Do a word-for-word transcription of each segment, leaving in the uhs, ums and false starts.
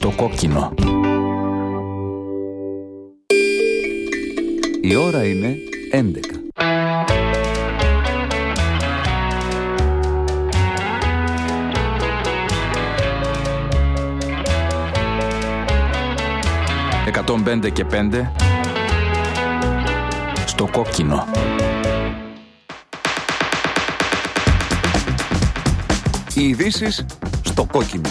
Στο κόκκινο. Η ώρα είναι έντεκα. εκατόν πέντε και πέντε στο κόκκινο. Οι ειδήσεις στο κόκκινο.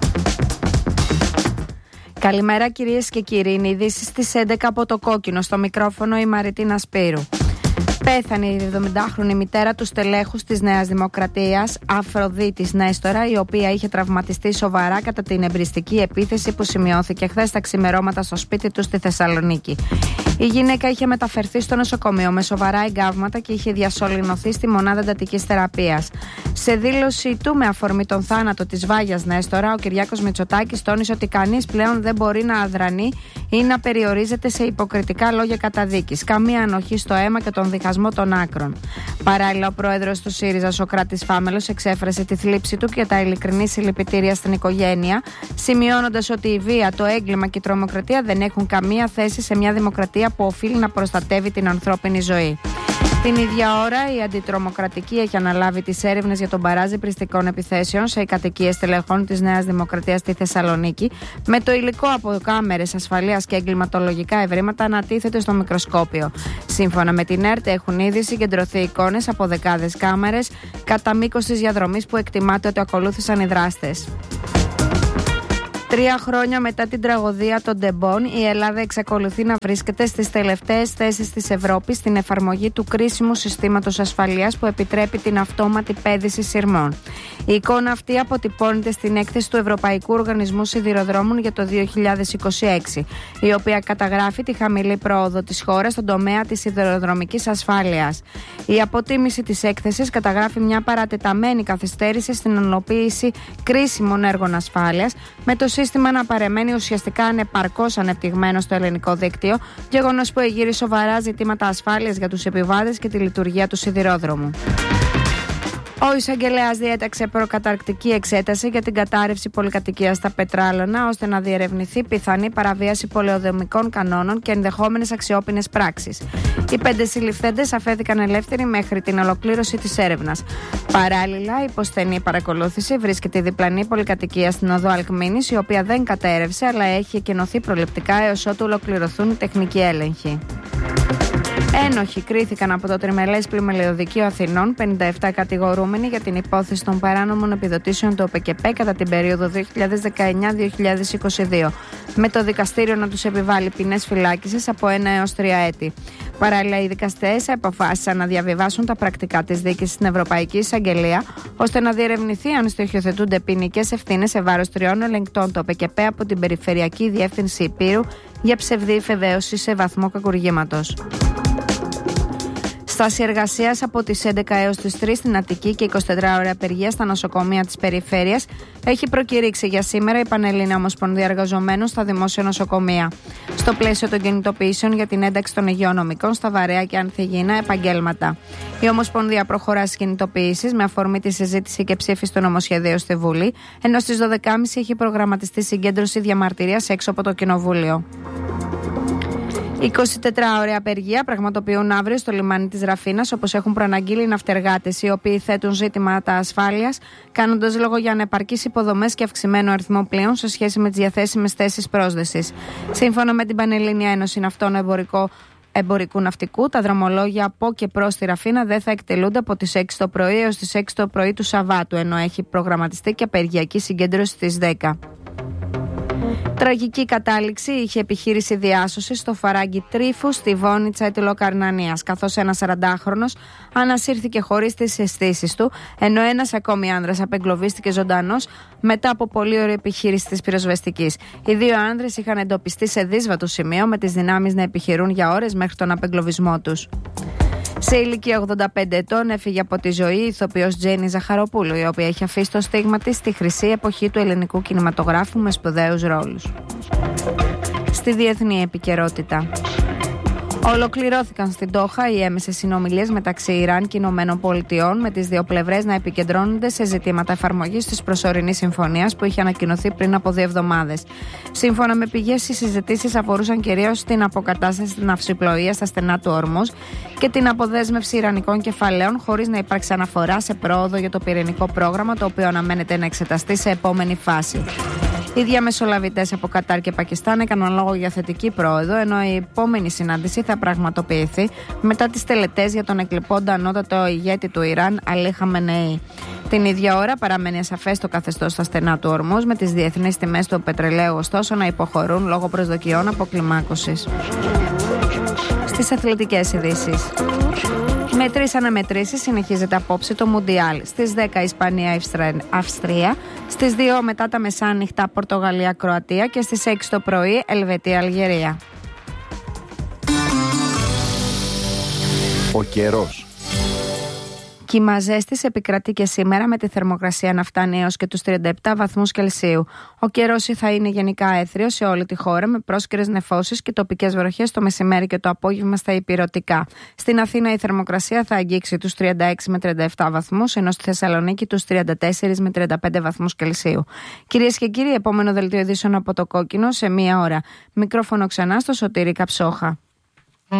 Καλημέρα κυρίες και κύριοι, είναι οι ειδήσεις στις έντεκα από το κόκκινο. Στο μικρόφωνο η Μαριτίνα Σπύρου. Πέθανε η εβδομηντάχρονη μητέρα του στελέχους της Νέας Δημοκρατίας, Αφροδίτης Νέστορα, η οποία είχε τραυματιστεί σοβαρά κατά την εμπριστική επίθεση που σημειώθηκε χθες τα ξημερώματα στο σπίτι του στη Θεσσαλονίκη. Η γυναίκα είχε μεταφερθεί στο νοσοκομείο με σοβαρά εγκάβματα και είχε διασωληνωθεί στη μονάδα εντατικής θεραπείας. Σε δήλωση του με αφορμή τον θάνατο της Βάγιας Νέστορα, ο Κυριάκος Μητσοτάκης τόνισε ότι κανείς πλέον δεν μπορεί να αδρανεί ή να περιορίζεται σε υποκριτικά λόγια καταδίκης. Καμία ανοχή στο αίμα και τον διχασμό των άκρων. Παράλληλα, ο πρόεδρος του ΣΥΡΙΖΑ, Σωκράτης Φάμελος, εξέφρασε τη θλίψη του και τα ειλικρινή συλληπιτήρια στην οικογένεια, σημειώνοντας ότι η βία, το έγκλημα και η τρομοκρατία δεν έχουν καμία θέση σε μια δημοκρατία που οφείλει να προστατεύει την ανθρώπινη ζωή. Την ίδια ώρα, η Αντιτρομοκρατική έχει αναλάβει τις έρευνες για τον μπαράζ πριστικών επιθέσεων σε κατοικίες στελεχών της Νέας Δημοκρατίας στη Θεσσαλονίκη, με το υλικό από κάμερες ασφαλείας και εγκληματολογικά ευρήματα να τίθεται στο μικροσκόπιο. Σύμφωνα με την ΕΡΤ, έχουν ήδη συγκεντρωθεί εικόνες από δεκάδες κάμερες κατά μήκος της διαδρομής που εκτιμάται ότι ακολούθησαν οι δράστες. Τρία χρόνια μετά την τραγωδία των Ντεμπών, η Ελλάδα εξακολουθεί να βρίσκεται στις τελευταίες θέσεις της Ευρώπης στην εφαρμογή του κρίσιμου συστήματος ασφαλείας που επιτρέπει την αυτόματη πέδηση σειρμών. Η εικόνα αυτή αποτυπώνεται στην έκθεση του Ευρωπαϊκού Οργανισμού Σιδηροδρόμων για το δύο χιλιάδες είκοσι έξι, η οποία καταγράφει τη χαμηλή πρόοδο της χώρας στον τομέα της σιδηροδρομικής ασφάλειας. Η αποτίμηση της έκθεσης καταγράφει μια παρατεταμένη καθυστέρηση στην υλοποίηση κρίσιμων έργων ασφάλειας, με το σύστημα να παρεμένει ουσιαστικά ανεπαρκώς ανεπτυγμένο στο ελληνικό δίκτυο, γεγονός που εγείρει σοβαρά ζητήματα ασφάλειας για τους επιβάτες και τη λειτουργία του σιδηρόδρομου. Ο εισαγγελέας διέταξε προκαταρκτική εξέταση για την κατάρρευση πολυκατοικίας στα Πετράλωνα, ώστε να διερευνηθεί πιθανή παραβίαση πολεοδομικών κανόνων και ενδεχόμενες αξιόπινες πράξεις. Οι πέντε συλληφθέντες αφέθηκαν ελεύθεροι μέχρι την ολοκλήρωση της έρευνας. Παράλληλα, υπό στενή παρακολούθηση βρίσκεται η διπλανή πολυκατοικία στην οδό Αλκμήνης, η οποία δεν κατέρευσε αλλά έχει εκενωθεί προληπτικά έως ότου ολοκληρωθούν οι τεχνικοί έλεγχοι. Ένοχοι κρίθηκαν από το Τριμελές Πλημελιωδικείο Αθηνών πενήντα επτά κατηγορούμενοι για την υπόθεση των παράνομων επιδοτήσεων του ΟΠΕΚΕΠΕ κατά την περίοδο δύο χιλιάδες δεκαεννιά με δύο χιλιάδες είκοσι δύο, με το δικαστήριο να τους επιβάλει ποινές φυλάκισης από ένα έως τρία έτη. Παράλληλα, οι δικαστές αποφάσισαν να διαβιβάσουν τα πρακτικά της δίκης στην Ευρωπαϊκή Εισαγγελία, ώστε να διερευνηθεί αν στοιχειοθετούνται ποινικές ευθύνες σε βάρος τριών ελεγκτών του ΟΠΕΚΕΠΕ από την Περιφερειακή Διεύθυνση Υπήρου για ψευδή εφευαίωση σε βαθμό κακουργήματος. Στάση εργασίας από τις έντεκα έως τις τρεις στην Αττική και εικοσιτετράωρη απεργία στα νοσοκομεία της περιφέρειας έχει προκηρύξει για σήμερα η Πανελλήνια Ομοσπονδία Εργαζομένων στα δημόσια νοσοκομεία. Στο πλαίσιο των κινητοποιήσεων για την ένταξη των υγειονομικών στα βαρέα και ανθυγιεινά επαγγέλματα. Η Ομοσπονδία προχωρά στις κινητοποιήσεις με αφορμή τη συζήτηση και ψήφιση του νομοσχεδίου στη Βουλή, ενώ στις δώδεκα και μισή έχει προγραμματιστεί συγκέντρωση διαμαρτυρίας έξω από το Κοινοβούλιο. εικοσιτετράωρη απεργία πραγματοποιούν αύριο στο λιμάνι της Ραφίνας, όπως έχουν προαναγγείλει οι ναυτεργάτες, οι οποίοι θέτουν ζήτηματα ασφάλειας, κάνοντας λόγο για ανεπαρκείς υποδομές και αυξημένο αριθμό πλοίων σε σχέση με τις διαθέσιμες θέσεις πρόσδεσης. Σύμφωνα με την Πανελλήνια Ένωση Ναυτών Εμπορικό Εμπορικού Ναυτικού, τα δρομολόγια από και προς τη Ραφίνα δεν θα εκτελούνται από τις έξι το πρωί έως τις έξι το πρωί του Σαββάτου, ενώ έχει προγραμματιστεί και απεργιακή συγκέντρωση στις δέκα. Τραγική κατάληξη είχε επιχείρηση διάσωσης στο φαράγγι Τρίφου στη Βόνιτσα Αιτυλοκαρνανίας, καθώς ένας σαραντάχρονος ανασύρθηκε χωρίς τις αισθήσεις του, ενώ ένας ακόμη άνδρας απεγκλωβίστηκε ζωντανός μετά από πολύ ωραία επιχείρηση της πυροσβεστικής. Οι δύο άνδρες είχαν εντοπιστεί σε δύσβατο σημείο, με τις δυνάμεις να επιχειρούν για ώρες μέχρι τον απεγκλωβισμό τους. Σε ηλικία ογδόντα πέντε ετών έφυγε από τη ζωή η ηθοποιός Τζέννη Ζαχαροπούλου, η οποία έχει αφήσει το στίγμα της στη χρυσή εποχή του ελληνικού κινηματογράφου με σπουδαίους ρόλους. Στη διεθνή επικαιρότητα. Ολοκληρώθηκαν στην Ντόχα οι έμεσες συνομιλίες μεταξύ Ιράν και Ηνωμένων Πολιτειών, με τις δύο πλευρές να επικεντρώνονται σε ζητήματα εφαρμογής της προσωρινής συμφωνίας που είχε ανακοινωθεί πριν από δύο εβδομάδες. Σύμφωνα με πηγές, οι συζητήσεις αφορούσαν κυρίως την αποκατάσταση της ναυσιπλοείας στα στενά του Ορμούζ και την αποδέσμευση ιρανικών κεφαλαίων, χωρίς να υπάρξει αναφορά σε πρόοδο για το πυρηνικό πρόγραμμα, το οποίο αναμένεται να εξεταστεί σε επόμενη φάση. Οι διαμεσολαβητές από Κατάρ και Πακιστάν έκαναν λόγο για θετική πρόοδο, ενώ η επόμενη συνάντηση θα πραγματοποιηθεί μετά τις τελετές για τον εκλειπώντα ανώτατο ηγέτη του Ιράν, Αλή Χαμενεή. Την ίδια ώρα παραμένει ασαφές το καθεστώς στα στενά του Ορμούζ, με τις διεθνείς τιμές του πετρελαίου ωστόσο να υποχωρούν λόγω προσδοκιών αποκλιμάκωσης. Στις αθλητικές ειδήσεις. Με τρεις αναμετρήσεις συνεχίζεται απόψε το Μουντιάλ. Στις δέκα Ισπανία-Αυστρία, στις δύο μετά τα μεσάνυχτα Πορτογαλία-Κροατία και στις έξι το πρωί Ελβετία-Αλγερία. Ο καιρός. Κύμα ζέστης επικρατεί και σήμερα, με τη θερμοκρασία να φτάνει έως και τους τριάντα επτά βαθμούς Κελσίου. Ο καιρός θα είναι γενικά έθριος σε όλη τη χώρα, με πρόσκαιρες νεφώσεις και τοπικές βροχές το μεσημέρι και το απόγευμα στα ηπειρωτικά. Στην Αθήνα η θερμοκρασία θα αγγίξει τους τριάντα έξι με τριάντα επτά βαθμούς, ενώ στη Θεσσαλονίκη τους τριάντα τέσσερα με τριάντα πέντε βαθμούς Κελσίου. Κυρίες και κύριοι, επόμενο δελτίο ειδήσεων από το Κόκκινο σε μία ώρα. Μικρόφωνο ξανά στο Σωτήρη Καψόχα.